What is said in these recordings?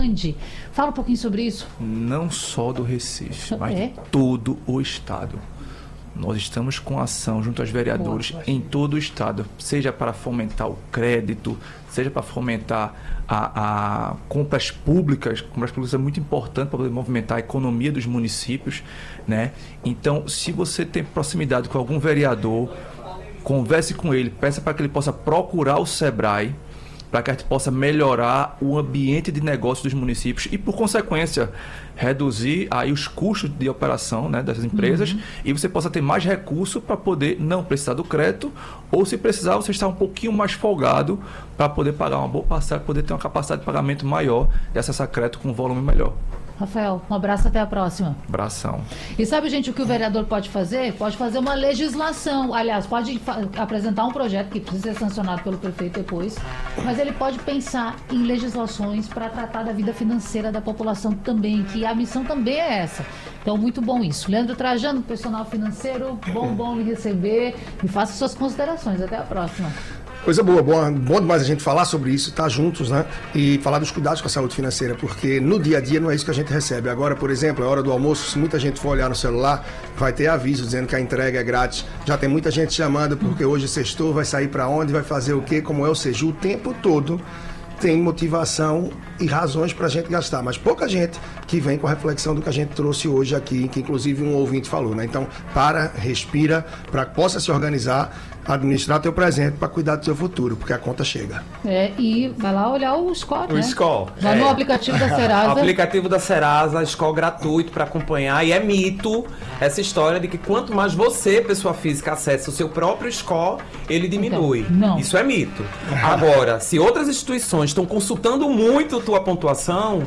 grande. Fala um pouquinho sobre isso. Não só do Recife, mas de todo o estado. Nós estamos com ação junto aos vereadores em todo o estado, seja para fomentar o crédito, seja para fomentar a compras públicas. Compras públicas é muito importante para poder movimentar a economia dos municípios, né? Então, se você tem proximidade com algum vereador, converse com ele, peça para que ele possa procurar o Sebrae, para que a gente possa melhorar o ambiente de negócio dos municípios e, por consequência, reduzir aí os custos de operação, né, das empresas, e você possa ter mais recurso para poder não precisar do crédito, ou se precisar, você estar um pouquinho mais folgado para poder pagar uma boa parcela, poder ter uma capacidade de pagamento maior e acessar crédito com um volume melhor. Rafael, um abraço, até a próxima. Abração. E sabe, gente, o que o vereador pode fazer? Pode fazer uma legislação. Aliás, pode apresentar um projeto que precisa ser sancionado pelo prefeito depois, mas ele pode pensar em legislações para tratar da vida financeira da população também, que a missão também é essa. Então, muito bom isso. Leandro Trajano, personal financeiro, bom lhe receber, e faça suas considerações. Até a próxima. Coisa boa, bom demais a gente falar sobre isso, estar juntos, né? E falar dos cuidados com a saúde financeira, porque no dia a dia não é isso que a gente recebe. Agora, por exemplo, é hora do almoço, se muita gente for olhar no celular, vai ter aviso dizendo que a entrega é grátis. Já tem muita gente chamando porque hoje sextou, vai sair para onde, vai fazer o quê, como é, ou seja, o tempo todo tem motivação e razões para a gente gastar, mas pouca gente que vem com a reflexão do que a gente trouxe hoje aqui, que inclusive um ouvinte falou, né? Então, respira, para que possa se organizar, administrar teu presente para cuidar do teu futuro, porque a conta chega. E vai lá olhar o score, o né? score. Vai no aplicativo da Serasa. O aplicativo da Serasa, score gratuito para acompanhar, e é mito essa história de que quanto mais você, pessoa física, acessa o seu próprio score, ele diminui. Então, não. Isso é mito. Agora, se outras instituições estão consultando muito tua pontuação,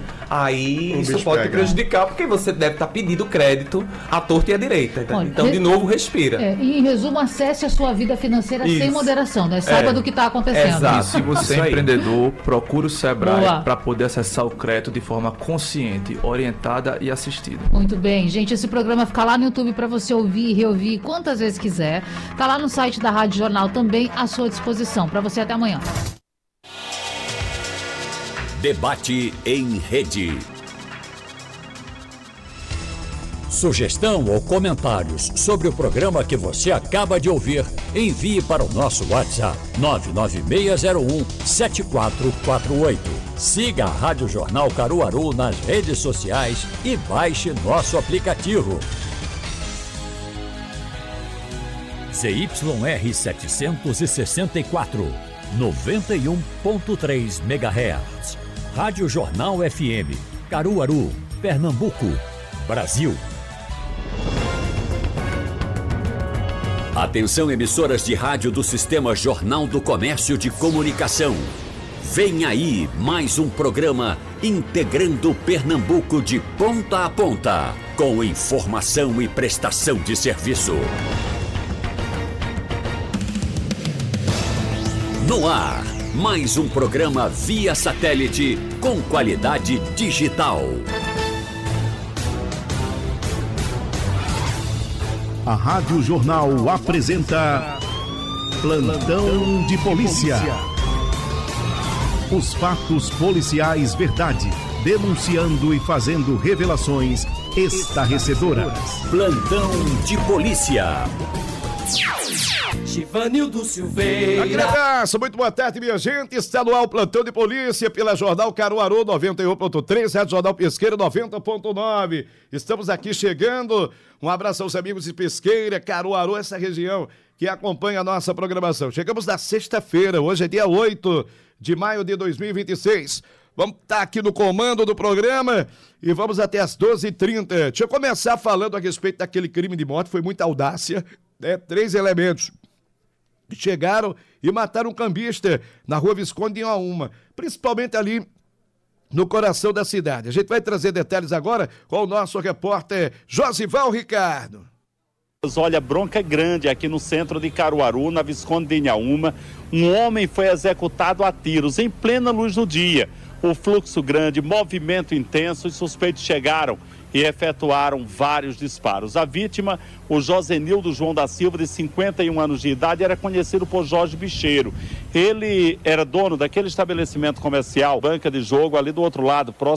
aí isso pode te prejudicar, porque você deve estar pedindo crédito à torta e à direita. Olha, então, de novo, respira. E em resumo, acesse a sua vida financeira sem moderação, né? Saiba do que está acontecendo. Exato. E se você é empreendedor, procure o Sebrae para poder acessar o crédito de forma consciente, orientada e assistida. Muito bem, gente, esse programa fica lá no YouTube para você ouvir e reouvir quantas vezes quiser. Tá lá no site da Rádio Jornal também à sua disposição. Para você, até amanhã. Debate em rede. Sugestão ou comentários sobre o programa que você acaba de ouvir, envie para o nosso WhatsApp 996017448. Siga a Rádio Jornal Caruaru nas redes sociais e baixe nosso aplicativo. ZYR 764, 91.3 MHz. Rádio Jornal FM, Caruaru, Pernambuco, Brasil. Atenção, emissoras de rádio do Sistema Jornal do Comércio de Comunicação. Vem aí mais um programa integrando Pernambuco de ponta a ponta, com informação e prestação de serviço. No ar, mais um programa via satélite com qualidade digital. A Rádio Jornal apresenta Plantão de Polícia. Os fatos policiais verdade, denunciando e fazendo revelações estarrecedoras. Plantão de Polícia. Givanildo Silveira. Aquele abraço, muito boa tarde, minha gente. Está no ar o Plantão de Polícia pela Jornal Caruaru 91.3, Rádio Jornal Pesqueira 90.9. Estamos aqui chegando. Um abraço aos amigos de Pesqueira, Caruaru, essa região que acompanha a nossa programação. Chegamos na sexta-feira, hoje é dia 8 de maio de 2026. Vamos estar aqui no comando do programa e vamos até as 12h30. Deixa eu começar falando a respeito daquele crime de morte, foi muita audácia, né? 3 elementos chegaram e mataram um cambista na rua Visconde em Inhaúma, principalmente ali no coração da cidade. A gente vai trazer detalhes agora com o nosso repórter Josival Ricardo. Olha, bronca grande aqui no centro de Caruaru, na Visconde de Inhaúma. Um homem foi executado a tiros em plena luz do dia. O fluxo grande, movimento intenso, e suspeitos chegaram e efetuaram vários disparos. A vítima, o Josenildo João da Silva, de 51 anos de idade, era conhecido por Jorge Bicheiro. Ele era dono daquele estabelecimento comercial, banca de jogo, ali do outro lado, próximo